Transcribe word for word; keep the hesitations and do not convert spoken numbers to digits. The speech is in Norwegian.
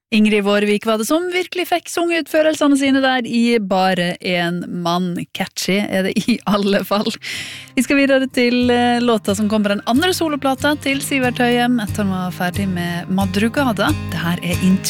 Ingrid Vårvik var det som virkelig fikk sunget utførelsene sine der i Bare en mann. Catchy er det i alle fall. Vi skal videre til låta som kommer den andre soloplata til Sivert Høyem etter han var ferdig med Madrugada. Det her er